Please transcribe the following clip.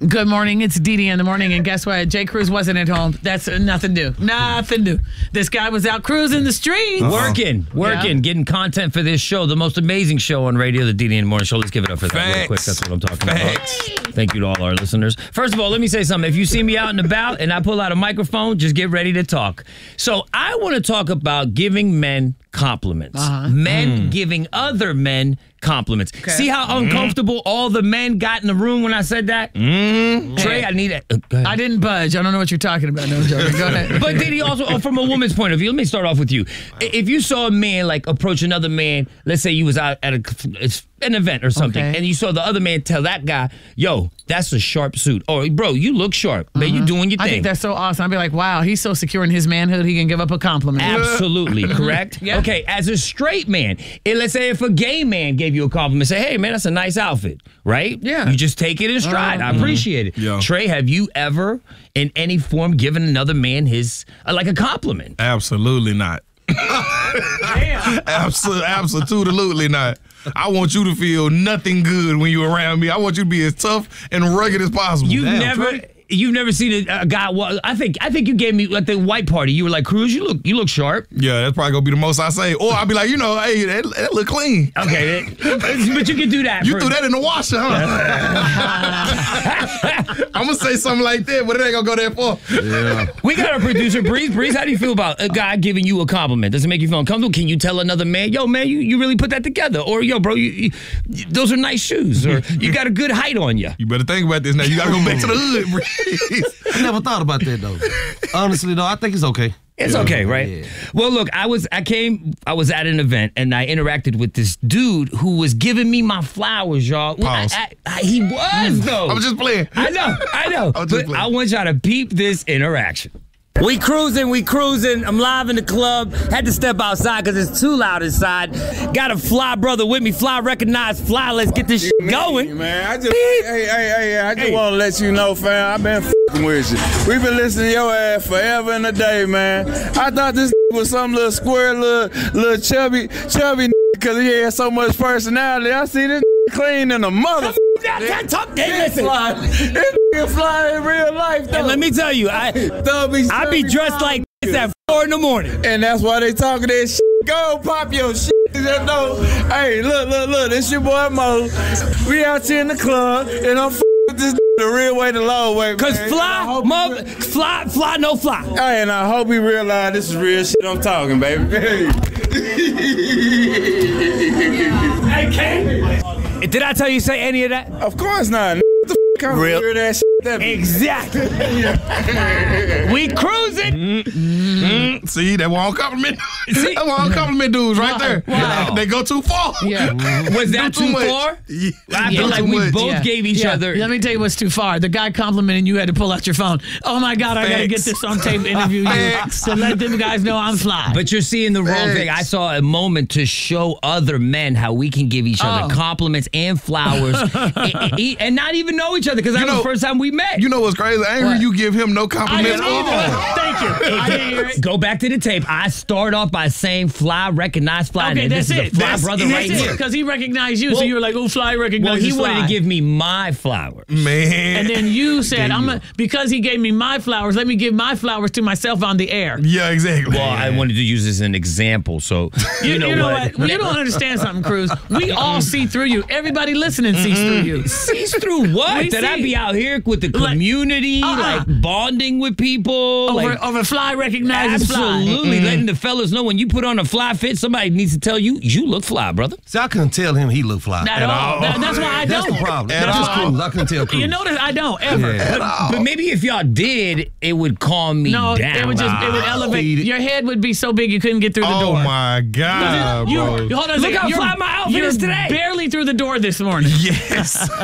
Good morning. It's Dee Dee in the morning, and guess what? Jay Cruz wasn't at home. That's nothing new. Nothing new. This guy was out cruising the streets. Working, getting content for this show, the most amazing show on radio, the Dee Dee in the Morning Show. Let's give it up for that real quick. That's what I'm talking about. Thank you to all our listeners. First of all, let me say something. If you see me out and about and I pull out a microphone, just get ready to talk. So I want to talk about giving men compliments. Men giving other men compliments. Okay. See how uncomfortable all the men got in the room when I said that? Trey, I need it. I didn't budge. I don't know what you're talking about. No, joking. Go ahead. But Diddy, also from a woman's point of view, let me start off with you. If you saw a man like approach another man, let's say you was out at an event or something, and you saw the other man tell that guy, yo, that's a sharp suit. Or, bro, you look sharp. Man, you doing your thing. I think that's so awesome. I'd be like, wow, he's so secure in his manhood, he can give up a compliment. Absolutely, correct? Yeah. Okay, as a straight man, let's say if a gay man gave you a compliment, say, hey, man, that's a nice outfit, right? Yeah. You just take it in stride. I appreciate it. Yeah. Trey, have you ever, in any form, given another man his, like a compliment? Absolutely not. Absolutely not. I want you to feel nothing good when you're around me. I want you to be as tough and rugged as possible. You've never seen a guy. I think you gave me at the white party. You were like, Cruz, you look sharp. Yeah, that's probably gonna be the most I say. Or I'll be like, hey, that look clean. Okay, but you can do that. You threw that in the washer, huh? I'm gonna say something like that, but it ain't gonna go that far. Yeah. We got our producer, Breeze. Breeze, how do you feel about a guy giving you a compliment? Does it make you feel uncomfortable? Can you tell another man, yo, man, you really put that together? Or, yo, bro, those are nice shoes. Or you got a good height on you. You better think about this now. You gotta go back to the hood, Breeze. I never thought about that, though. Honestly, though, I think it's okay. It's okay, right? Yeah. Well, look, I was at an event, and I interacted with this dude who was giving me my flowers, y'all. He was, though. I'm just playing. I know. But I want y'all to peep this interaction. We cruising. I'm live in the club. Had to step outside because it's too loud inside. Got a fly brother with me. Fly recognized fly. Let's get this shit going. Man, I just want to let you know, fam, I've been f***ing with you. We've been listening to your ass forever and a day, man. I thought this was some little square, little chubby because he had so much personality. I see this clean in a mother. Listen. This fly in real life, though. And let me tell you, I be dressed like this at 4 in the morning. And that's why they talking that shit. Go pop your shit. Hey, look, this your boy Mo. We out here in the club, and I'm with this the real way, the low way, man. Cause fly, no fly. Hey, and I hope he realize this is real shit I'm talking, baby. Hey, Ken. Did I tell you say any of that? Of course not. What the f*** real weird ass shit that exactly. We cruising. See, that won't compliment. That won't compliment dudes right there. Wow. They go too far. Yeah. Was that too far? Yeah. I feel like we both gave each other. Let me tell you what's too far. The guy complimenting you had to pull out your phone. Oh my God, I gotta get this on tape, interview you to let them guys know I'm fly. But you're seeing the wrong thing. I saw a moment to show other men how we can give each other compliments and flowers and not even know each other because that was the first time we met. You know what's crazy? I ain't heard you give him no compliments. Thank you. I didn't hear it. Go back to the tape. I start off by saying fly, recognize fly. Okay, and that's this it. Is a fly brother right here. Because he recognized you, so you were like, oh, fly recognizes he wanted to give me my flowers. Man. And then you said, because he gave me my flowers, let me give my flowers to myself on the air. Yeah, exactly. Well, I wanted to use this as an example, so you know what? You don't understand something, Cruz. We all see through you. Everybody listening sees through you. Sees through what? That I be out here with the community, like bonding with people. Over fly recognizes fly. Absolutely. Letting the fellas know when you put on a fly fit, somebody needs to tell you, you look fly, brother. See, I couldn't tell him he looked fly. At all. That's why I don't. That's the problem. That's just Cruz. I couldn't tell Cruz. You notice I don't, ever. Yeah. But maybe if y'all did, it would calm me down. It would elevate. Your head would be so big you couldn't get through the door. Oh my God, bro. Hold on a second. Look how fly my outfit is today. Barely through the door this morning. Yes.